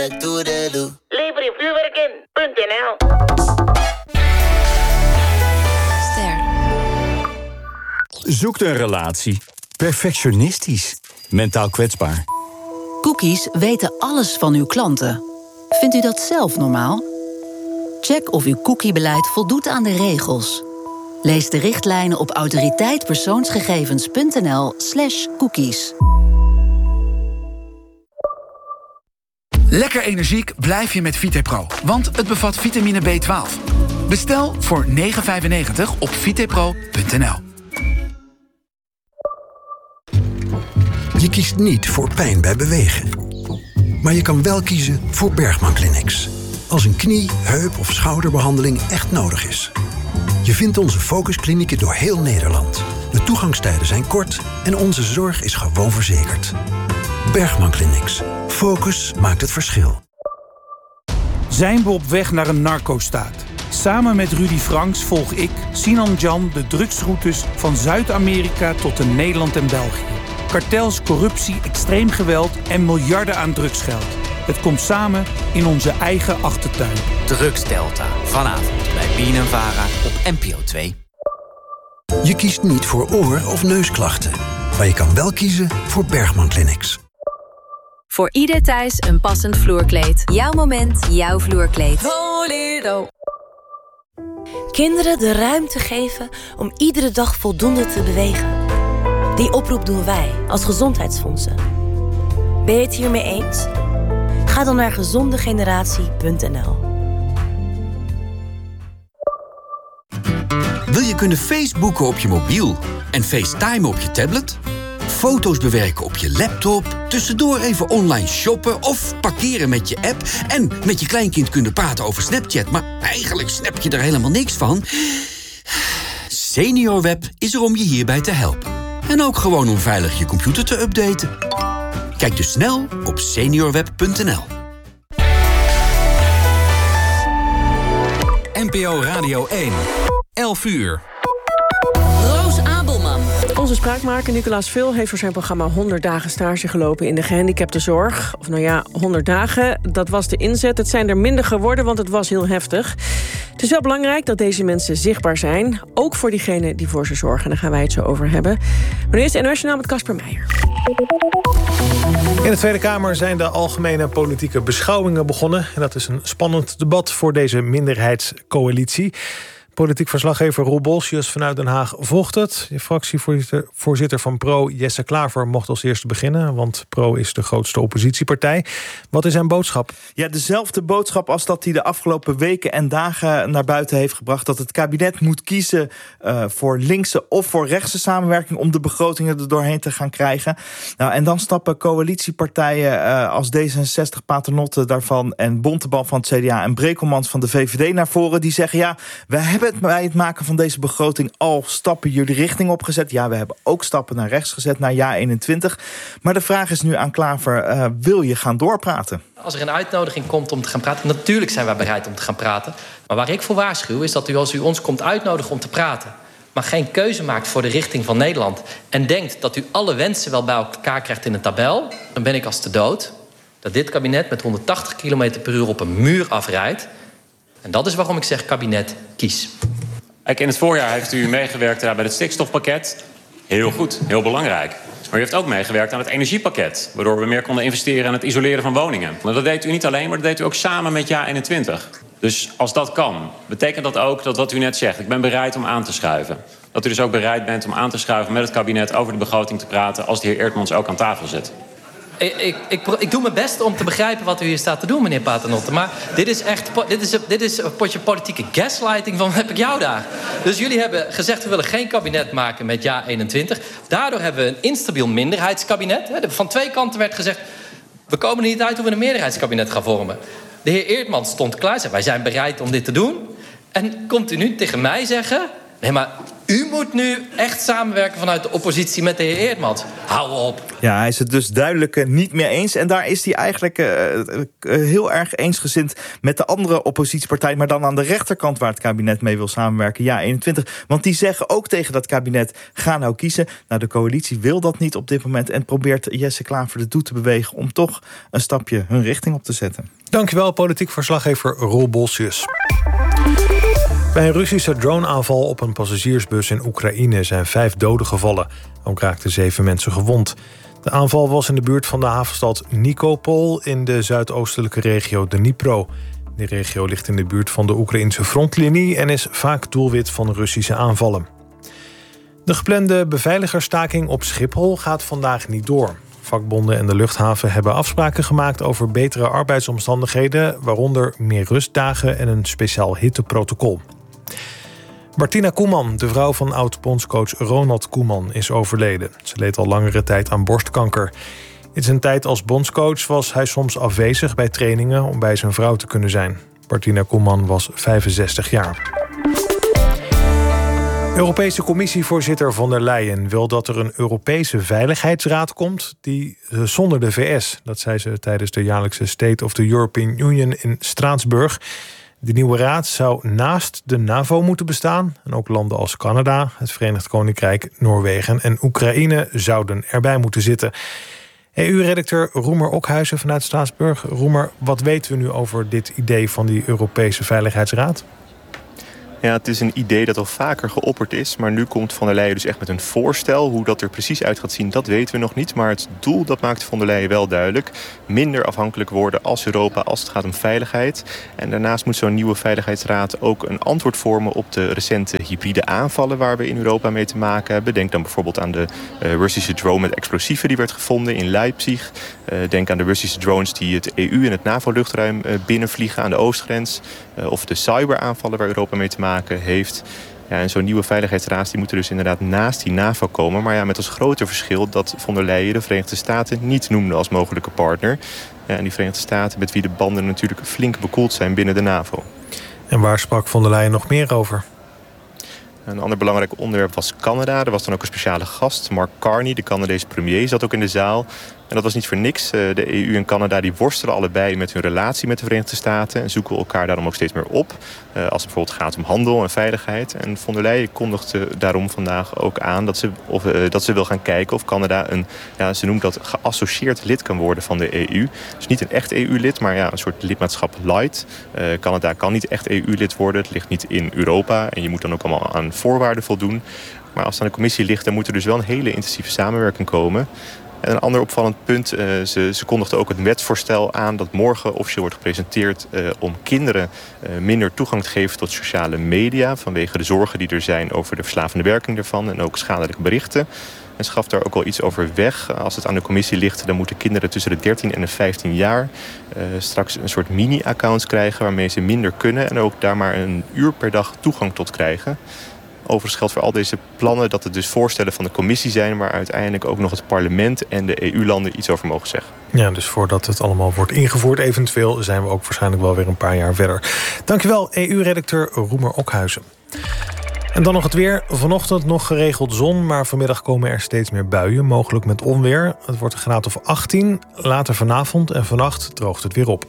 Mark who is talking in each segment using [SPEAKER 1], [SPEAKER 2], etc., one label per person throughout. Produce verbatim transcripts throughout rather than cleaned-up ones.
[SPEAKER 1] Lever je vuurwerk in punt n l.
[SPEAKER 2] Ster.
[SPEAKER 3] Zoekt een relatie. Perfectionistisch. Mentaal kwetsbaar.
[SPEAKER 2] Cookies weten alles van uw klanten. Vindt u dat zelf normaal? Check of uw cookiebeleid voldoet aan de regels. Lees de richtlijnen op autoriteitpersoonsgegevens punt n l slash cookies.
[SPEAKER 4] Lekker energiek blijf je met VitaPro, want het bevat vitamine B twaalf. Bestel voor negen vijfennegentig op vitapro punt n l.
[SPEAKER 5] Je kiest niet voor pijn bij bewegen. Maar je kan wel kiezen voor Bergman Clinics. Als een knie, heup of schouderbehandeling echt nodig is. Je vindt onze focusklinieken door heel Nederland. De toegangstijden zijn kort en onze zorg is gewoon verzekerd. Bergman Clinics. Focus maakt het verschil.
[SPEAKER 6] Zijn we op weg naar een narcostaat? Samen met Rudy Franks volg ik, Sinan Jan, de drugsroutes van Zuid-Amerika tot in Nederland en België. Kartels, corruptie, extreem geweld en miljarden aan drugsgeld. Het komt samen in onze eigen achtertuin.
[SPEAKER 7] Drugsdelta. Vanavond bij B N N Vara op N P O twee.
[SPEAKER 5] Je kiest niet voor oor- of neusklachten. Maar je kan wel kiezen voor Bergman Clinics.
[SPEAKER 8] Voor ieder thuis een passend vloerkleed. Jouw moment, jouw vloerkleed.
[SPEAKER 9] Volero. Kinderen de ruimte geven om iedere dag voldoende te bewegen. Die oproep doen wij als Gezondheidsfondsen. Ben je het hiermee eens? Ga dan naar gezondegeneratie punt n l.
[SPEAKER 10] Wil je kunnen Facebooken op je mobiel en FaceTime op je tablet? Foto's bewerken op je laptop, tussendoor even online shoppen of parkeren met je app en met je kleinkind kunnen praten over Snapchat, maar eigenlijk snap je er helemaal niks van? SeniorWeb is er om je hierbij te helpen. En ook gewoon om veilig je computer te updaten. Kijk dus snel op seniorweb punt n l.
[SPEAKER 11] N P O Radio één. elf uur.
[SPEAKER 12] Roos Abelman.
[SPEAKER 13] Onze spraakmaker Nicolaas Vul heeft voor zijn programma honderd dagen stage gelopen in de gehandicaptenzorg. Of nou ja, honderd dagen, dat was de inzet. Het zijn er minder geworden, want het was heel heftig. Het is wel belangrijk dat deze mensen zichtbaar zijn. Ook voor diegenen die voor ze zorgen. Daar gaan wij het zo over hebben. Maar eerst N O S Journaal met Casper Meijer.
[SPEAKER 14] In de Tweede Kamer zijn de algemene politieke beschouwingen begonnen. En dat is een spannend debat voor deze minderheidscoalitie. Politiek verslaggever Roel Bolsius vanuit Den Haag volgt het. De fractievoorzitter van Pro, Jesse Klaver, mocht als eerste beginnen. Want Pro is de grootste oppositiepartij. Wat is zijn boodschap?
[SPEAKER 15] Ja, dezelfde boodschap als dat hij de afgelopen weken en dagen naar buiten heeft gebracht. Dat het kabinet moet kiezen uh, voor linkse of voor rechtse samenwerking om de begrotingen er doorheen te gaan krijgen. Nou, en dan stappen coalitiepartijen uh, als D zesenzestig, Paternotte daarvan en Bontebal van het C D A en Brekelmans van de V V D naar voren. Die zeggen, ja, we hebben het bij het maken van deze begroting al stappen jullie richting opgezet. Ja, we hebben ook stappen naar rechts gezet, naar jaar eenentwintig. Maar de vraag is nu aan Klaver, uh, wil je gaan doorpraten?
[SPEAKER 16] Als er een uitnodiging komt om te gaan praten, natuurlijk zijn wij bereid om te gaan praten. Maar waar ik voor waarschuw is dat u, als u ons komt uitnodigen om te praten, maar geen keuze maakt voor de richting van Nederland en denkt dat u alle wensen wel bij elkaar krijgt in een tabel, dan ben ik als te dood dat dit kabinet met honderdtachtig kilometer per uur op een muur afrijdt. En dat is waarom ik zeg, kabinet, kies.
[SPEAKER 17] Kijk, in het voorjaar heeft u meegewerkt bij het stikstofpakket. Heel goed, heel belangrijk. Maar u heeft ook meegewerkt aan het energiepakket, waardoor we meer konden investeren aan het isoleren van woningen. Maar dat deed u niet alleen, maar dat deed u ook samen met jaar eenentwintig. Dus als dat kan, betekent dat ook dat wat u net zegt, ik ben bereid om aan te schuiven. Dat u dus ook bereid bent om aan te schuiven met het kabinet over de begroting te praten als de heer Eertmans ook aan tafel zit.
[SPEAKER 16] Ik, ik, ik, ik doe mijn best om te begrijpen wat u hier staat te doen, meneer Paternotte. Maar dit is echt dit is, dit is een potje politieke gaslighting van heb ik jou daar. Dus jullie hebben gezegd, we willen geen kabinet maken met jaar eenentwintig. Daardoor hebben we een instabiel minderheidskabinet. Van twee kanten werd gezegd, we komen er niet uit hoe we een meerderheidskabinet gaan vormen. De heer Eertmans stond klaar, zei, wij zijn bereid om dit te doen. En komt u nu tegen mij zeggen, nee, maar U moet nu echt samenwerken vanuit de oppositie met de heer Eerdmans. Hou op.
[SPEAKER 15] Ja, hij is het dus duidelijk uh, niet meer eens. En daar is hij eigenlijk uh, uh, heel erg eensgezind met de andere oppositiepartij, maar dan aan de rechterkant waar het kabinet mee wil samenwerken. Ja, eenentwintig. Want die zeggen ook tegen dat kabinet, ga nou kiezen. Nou, de coalitie wil dat niet op dit moment en probeert Jesse Klaver de doet te bewegen om toch een stapje hun richting op te zetten.
[SPEAKER 14] Dankjewel, politiek verslaggever Roel Bolsius. Bij een Russische droneaanval op een passagiersbus in Oekraïne zijn vijf doden gevallen. Ook raakten zeven mensen gewond. De aanval was in de buurt van de havenstad Nikopol in de zuidoostelijke regio Dnipro. Die regio ligt in de buurt van de Oekraïnse frontlinie en is vaak doelwit van Russische aanvallen. De geplande beveiligersstaking op Schiphol gaat vandaag niet door. Vakbonden en de luchthaven hebben afspraken gemaakt over betere arbeidsomstandigheden, waaronder meer rustdagen en een speciaal hitteprotocol. Martina Koeman, de vrouw van oud-bondscoach Ronald Koeman, is overleden. Ze leed al langere tijd aan borstkanker. In zijn tijd als bondscoach was hij soms afwezig bij trainingen om bij zijn vrouw te kunnen zijn. Martina Koeman was vijfenzestig jaar. Europese Commissievoorzitter von der Leyen wil dat er een Europese Veiligheidsraad komt die zonder de V S. Dat zei ze tijdens de jaarlijkse State of the European Union in Straatsburg. De nieuwe raad zou naast de NAVO moeten bestaan. En ook landen als Canada, het Verenigd Koninkrijk, Noorwegen en Oekraïne zouden erbij moeten zitten. E U-redacteur Roemer Okhuizen vanuit Straatsburg. Roemer, wat weten we nu over dit idee van die Europese Veiligheidsraad?
[SPEAKER 18] Ja, het is een idee dat al vaker geopperd is. Maar nu komt von der Leyen dus echt met een voorstel. Hoe dat er precies uit gaat zien, dat weten we nog niet. Maar het doel, dat maakt von der Leyen wel duidelijk. Minder afhankelijk worden als Europa als het gaat om veiligheid. En daarnaast moet zo'n nieuwe Veiligheidsraad ook een antwoord vormen op de recente hybride aanvallen waar we in Europa mee te maken hebben. Denk dan bijvoorbeeld aan de uh, Russische drone met explosieven die werd gevonden in Leipzig. Uh, denk aan de Russische drones die het E U en het NAVO-luchtruim uh, binnenvliegen aan de oostgrens. Uh, of de cyberaanvallen waar Europa mee te maken heeft. Ja, en zo'n nieuwe veiligheidsraad die moet er dus inderdaad naast die NAVO komen. Maar ja, met als grote verschil dat von der Leyen de Verenigde Staten niet noemde als mogelijke partner. Ja, en die Verenigde Staten met wie de banden natuurlijk flink bekoeld zijn binnen de NAVO.
[SPEAKER 14] En waar sprak von der Leyen nog meer over?
[SPEAKER 18] Een ander belangrijk onderwerp was Canada. Er was dan ook een speciale gast, Mark Carney, de Canadese premier, zat ook in de zaal. En dat was niet voor niks. De E U en Canada die worstelen allebei met hun relatie met de Verenigde Staten en zoeken elkaar daarom ook steeds meer op. Als het bijvoorbeeld gaat om handel en veiligheid. En von der Leyen kondigde daarom vandaag ook aan dat ze, of, uh, dat ze wil gaan kijken of Canada een, ja, ze noemt dat geassocieerd lid kan worden van de E U. Dus niet een echt E U-lid, maar ja, een soort lidmaatschap light. Uh, Canada kan niet echt E U-lid worden. Het ligt niet in Europa en je moet dan ook allemaal aan voorwaarden voldoen. Maar als het aan de commissie ligt, dan moet er dus wel een hele intensieve samenwerking komen. En een ander opvallend punt, uh, ze, ze kondigde ook het wetsvoorstel aan dat morgen officieel wordt gepresenteerd uh, om kinderen uh, minder toegang te geven tot sociale media vanwege de zorgen die er zijn over de verslavende werking daarvan en ook schadelijke berichten. En ze gaf daar ook al iets over weg. Als het aan de commissie ligt, dan moeten kinderen tussen de dertien en de vijftien jaar uh, straks een soort mini-accounts krijgen waarmee ze minder kunnen en ook daar maar een uur per dag toegang tot krijgen. Overigens geldt voor al deze plannen dat het dus voorstellen van de commissie zijn, waar uiteindelijk ook nog het parlement en de E U-landen iets over mogen zeggen.
[SPEAKER 14] Ja, dus voordat het allemaal wordt ingevoerd eventueel zijn we ook waarschijnlijk wel weer een paar jaar verder. Dankjewel, E U-redacteur Roemer Okhuizen. En dan nog het weer. Vanochtend nog geregeld zon, maar vanmiddag komen er steeds meer buien, mogelijk met onweer. Het wordt een graad of achttien. Later vanavond en vannacht droogt het weer op.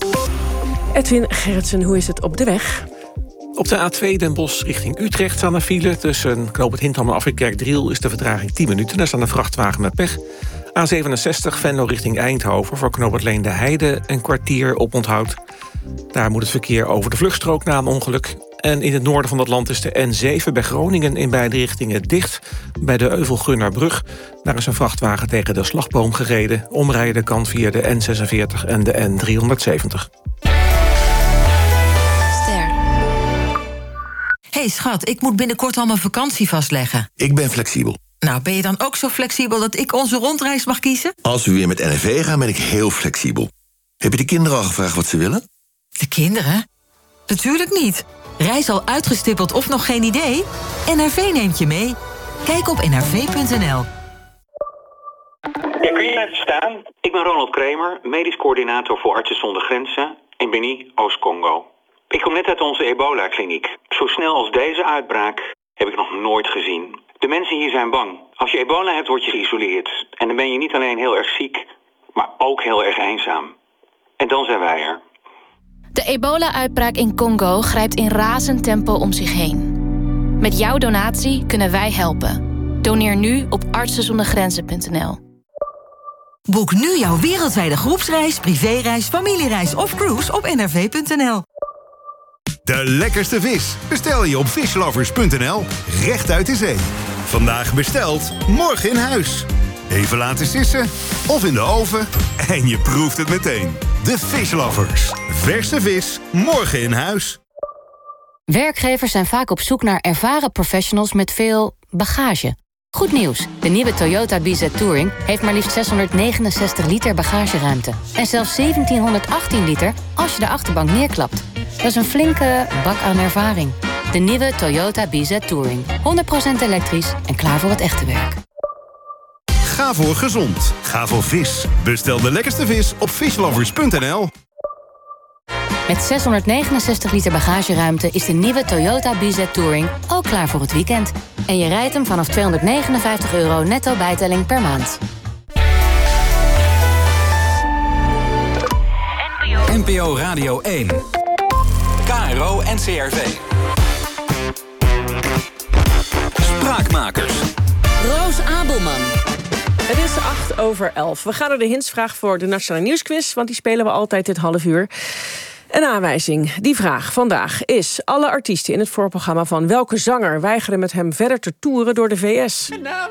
[SPEAKER 13] Edwin Gerritsen, hoe is het op de weg?
[SPEAKER 19] Op de A twee Den Bosch richting Utrecht staan er file. Tussen Knoop het Hindham en Afritkerk-Driel is de vertraging tien minuten. Daar staan een vrachtwagen met pech. A zevenenzestig Venlo richting Eindhoven voor Knoop het Leende Heide een kwartier op onthoud. Daar moet het verkeer over de vluchtstrook na een ongeluk. En in het noorden van het land is de N zeven bij Groningen in beide richtingen dicht. Bij de Euvel-Gunnerbrug. Daar is een vrachtwagen tegen de slagboom gereden. Omrijden kan via de N zesenveertig en de N driehonderdzeventig.
[SPEAKER 20] Hey schat, ik moet binnenkort al mijn vakantie vastleggen.
[SPEAKER 21] Ik ben flexibel.
[SPEAKER 20] Nou, ben je dan ook zo flexibel dat ik onze rondreis mag kiezen?
[SPEAKER 21] Als we weer met N R V gaan, ben ik heel flexibel. Heb je de kinderen al gevraagd wat ze willen?
[SPEAKER 20] De kinderen? Natuurlijk niet. Reis al uitgestippeld of nog geen idee? N R V neemt je mee. Kijk op n r v punt n l.
[SPEAKER 22] Ja, kun je even staan? Ik ben Ronald Kramer, medisch coördinator voor Artsen zonder Grenzen in Beni, Oost-Congo. Ik kom net uit onze ebola-kliniek. Zo snel als deze uitbraak Heb ik nog nooit gezien. De mensen hier zijn bang. Als je ebola hebt, word je geïsoleerd. En dan ben je niet alleen heel erg ziek, maar ook heel erg eenzaam. En dan zijn wij er.
[SPEAKER 1] De ebola-uitbraak in Congo grijpt in razend tempo om zich heen. Met jouw donatie kunnen wij helpen. Doneer nu op artsen zonder grenzen punt n l.
[SPEAKER 20] Boek nu jouw wereldwijde groepsreis, privéreis, familiereis of cruise op n r v punt n l.
[SPEAKER 3] De lekkerste vis bestel je op fishlovers punt n l, recht uit de zee. Vandaag besteld, morgen in huis. Even laten sissen of in de oven en je proeft het meteen. De Fishlovers. Verse vis, morgen in huis.
[SPEAKER 1] Werkgevers zijn vaak op zoek naar ervaren professionals met veel bagage. Goed nieuws, de nieuwe Toyota B Z Touring heeft maar liefst zeshonderdnegenenzestig liter bagageruimte. En zelfs zeventienhonderdachttien liter als je de achterbank neerklapt. Dat is een flinke bak aan ervaring. De nieuwe Toyota B Z Touring. honderd procent elektrisch en klaar voor het echte werk.
[SPEAKER 3] Ga voor gezond. Ga voor vis. Bestel de lekkerste vis op fishlovers punt n l.
[SPEAKER 1] Met zeshonderdnegenenzestig liter bagageruimte is de nieuwe Toyota B Z Touring ook klaar voor het weekend. En je rijdt hem vanaf tweehonderdnegenenvijftig euro netto bijtelling per maand.
[SPEAKER 11] N P O Radio één. K R O N C R V. Spraakmakers.
[SPEAKER 12] Roos Abelman.
[SPEAKER 13] Het is acht over elf. We gaan naar de hintsvraag voor de Nationale Nieuwsquiz, want die spelen we altijd dit half uur. Een aanwijzing. Die vraag vandaag is: alle artiesten in het voorprogramma van welke zanger weigeren met hem verder te toeren door de V S?
[SPEAKER 23] Met name